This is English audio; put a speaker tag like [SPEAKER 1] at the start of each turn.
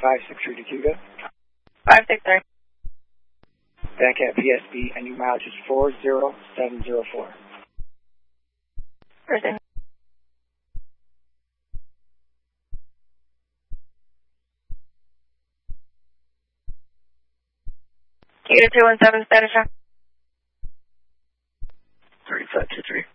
[SPEAKER 1] 563 to Cuba.
[SPEAKER 2] 563.
[SPEAKER 1] Back at PSB, and your mileage is 40704.
[SPEAKER 2] Person. Cuba 217 status check.
[SPEAKER 1] 3523.